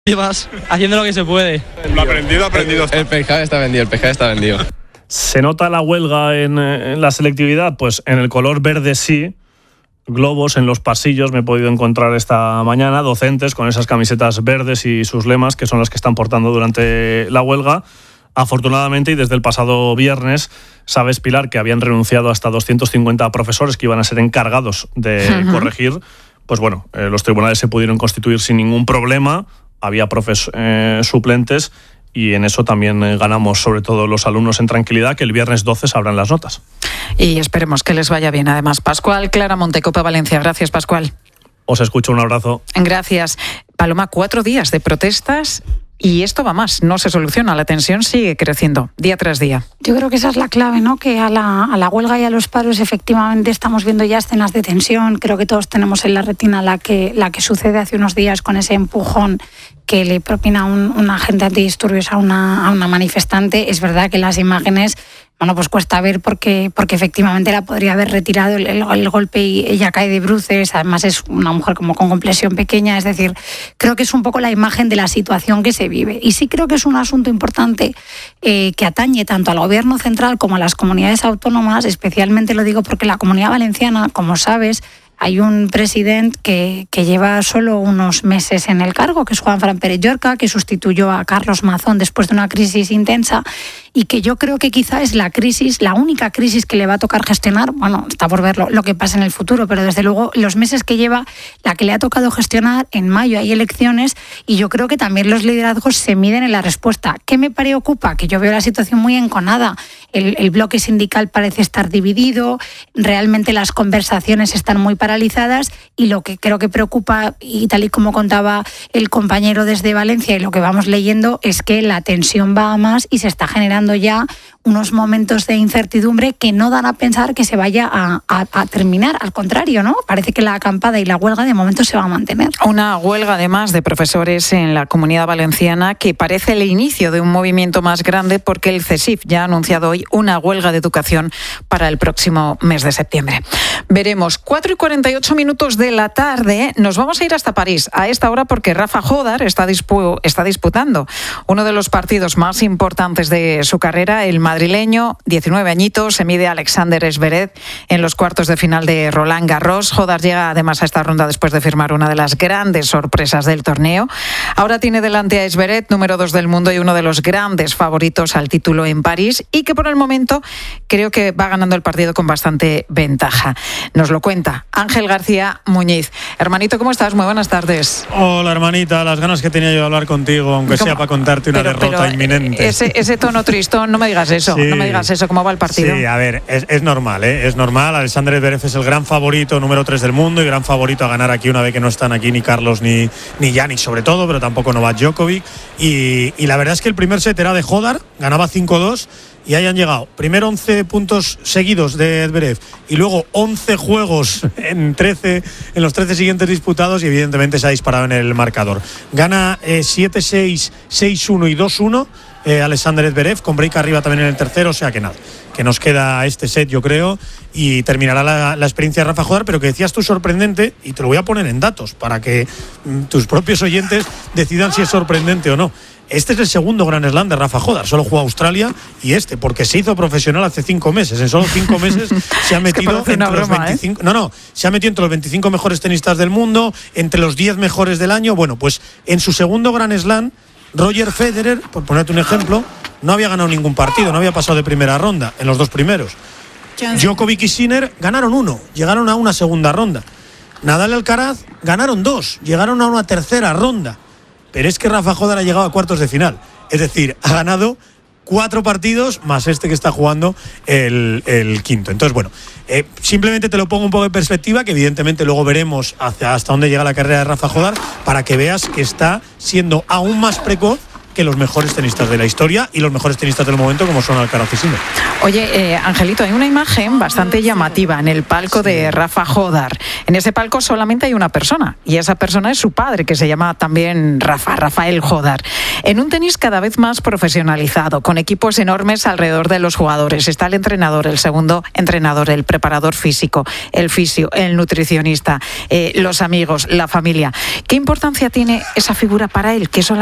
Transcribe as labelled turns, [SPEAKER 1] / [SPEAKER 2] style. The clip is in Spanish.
[SPEAKER 1] Y vas haciendo lo que se puede.
[SPEAKER 2] Lo aprendido.
[SPEAKER 3] El pescado está vendido.
[SPEAKER 4] ¿Se nota la huelga en la selectividad? Pues en el color verde sí. Globos en los pasillos me he podido encontrar esta mañana, docentes con esas camisetas verdes y sus lemas, que son las que están portando durante la huelga. Afortunadamente, y desde el pasado viernes, sabes, Pilar, que habían renunciado hasta 250 profesores que iban a ser encargados de corregir. Pues bueno, los tribunales se pudieron constituir sin ningún problema. Había profes suplentes y en eso también ganamos, sobre todo los alumnos, en tranquilidad, que el viernes 12 sabrán las notas.
[SPEAKER 5] Y esperemos que les vaya bien. Además, Pascual Claramonte, Copa Valencia. Gracias, Pascual.
[SPEAKER 4] Os escucho, un abrazo.
[SPEAKER 5] Gracias. Paloma, 4 días de protestas y esto va más, no se soluciona, la tensión sigue creciendo día tras día.
[SPEAKER 6] Yo creo que esa es la clave, ¿no? Que a la huelga y a los paros efectivamente estamos viendo ya escenas de tensión. Creo que todos tenemos en la retina la que sucede hace unos días con ese empujón que le propina un agente antidisturbios a una manifestante. Es verdad que las imágenes, bueno, pues cuesta ver porque efectivamente la podría haber retirado el golpe y ella cae de bruces. Además es una mujer como con compresión pequeña. Es decir, creo que es un poco la imagen de la situación que se vive. Y sí creo que es un asunto importante que atañe tanto al Gobierno central como a las comunidades autónomas. Especialmente lo digo porque la Comunidad Valenciana, como sabes, hay un presidente que lleva solo unos meses en el cargo, que es Juanfran Pérez Llorca, que sustituyó a Carlos Mazón después de una crisis intensa y que yo creo que quizá es la única crisis que le va a tocar gestionar. Bueno, está por ver lo que pasa en el futuro, pero desde luego los meses que lleva, la que le ha tocado gestionar. En mayo hay elecciones y yo creo que también los liderazgos se miden en la respuesta. ¿Qué me preocupa? Que yo veo la situación muy enconada. El bloque sindical parece estar dividido, realmente las conversaciones están muy paralizadas y lo que creo que preocupa, y tal y como contaba el compañero desde Valencia y lo que vamos leyendo, es que la tensión va a más y se está generando ya unos momentos de incertidumbre que no dan a pensar que se vaya a terminar. Al contrario, ¿no? Parece que la acampada y la huelga de momento se va a mantener.
[SPEAKER 5] Una huelga además de profesores en la Comunidad Valenciana que parece el inicio de un movimiento más grande porque el CESIF ya ha anunciado hoy una huelga de educación para el próximo mes de septiembre. Veremos. 4:48 de la tarde. Nos vamos a ir hasta París a esta hora porque Rafa Jodar está disputando uno de los partidos más importantes de su carrera, el madrileño, 19 añitos, se mide a Alexander Zverev en los cuartos de final de Roland Garros. Jodar llega además a esta ronda después de firmar una de las grandes sorpresas del torneo. Ahora tiene delante a Zverev, número 2 del mundo y uno de los grandes favoritos al título en París, y que por el momento creo que va ganando el partido con bastante ventaja. Nos lo cuenta Ángel García Muñiz. Hermanito, ¿cómo estás? Muy buenas tardes.
[SPEAKER 7] Hola, hermanita, las ganas que tenía yo de hablar contigo, aunque sea para contarte una derrota inminente.
[SPEAKER 5] Ese tono tristón, no me digas eso, sí. No me digas eso, ¿cómo va el partido?
[SPEAKER 7] Sí, a ver, es normal, ¿eh? Es normal. Alexander Zverev es el gran favorito, número 3 del mundo y gran favorito a ganar aquí una vez que no están aquí ni Carlos ni Jannik sobre todo, pero tampoco Novak Djokovic. Y la verdad es que el primer set era de Jodar, ganaba 5-2 y ahí han llegado. Primero 11 puntos seguidos de Zverev y luego 11 juegos en los 13 siguientes disputados y evidentemente se ha disparado en el marcador. Gana 7-6, 6-1 y 2-1 Alexander Zverev, con break arriba también en el tercero, o sea que nada, que nos queda este set yo creo y terminará la experiencia de Rafa Jodar, pero que decías tú sorprendente, y te lo voy a poner en datos para que tus propios oyentes decidan si es sorprendente o no. Este es el segundo Grand Slam de Rafa Jodar, solo jugó Australia y porque se hizo profesional hace 5 meses. En solo 5 meses se ha metido entre los 25. Se ha metido entre los 25 mejores tenistas del mundo, entre los 10 mejores del año. Bueno, pues en su segundo Grand Slam, Roger Federer, por ponerte un ejemplo, no había ganado ningún partido, no había pasado de primera ronda en los 2 primeros. Djokovic y Sinner ganaron 1, llegaron a una segunda ronda. Nadal y Alcaraz ganaron 2, llegaron a una tercera ronda. Pero es que Rafa Jodar ha llegado a cuartos de final. Es decir, ha ganado 4 partidos más este que está jugando el quinto. Entonces, bueno, simplemente te lo pongo un poco en perspectiva, que evidentemente luego veremos hasta dónde llega la carrera de Rafa Jodar, para que veas que está siendo aún más precoz que los mejores tenistas de la historia y los mejores tenistas del momento, como son Alcaraz y Sinner.
[SPEAKER 5] Oye, Angelito, hay una imagen bastante llamativa en el palco de Rafa Jodar. En ese palco solamente hay una persona, y esa persona es su padre, que se llama también Rafael Jodar. En un tenis cada vez más profesionalizado, con equipos enormes alrededor de los jugadores, está el entrenador, el segundo entrenador, el preparador físico, el fisio, el nutricionista, los amigos, la familia. ¿Qué importancia tiene esa figura para él? Que